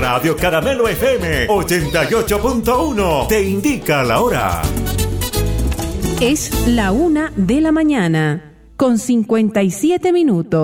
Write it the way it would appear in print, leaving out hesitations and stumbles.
Radio Caramelo FM 88.1 te indica la hora. Es la 1:00 de la mañana, con 57 minutos.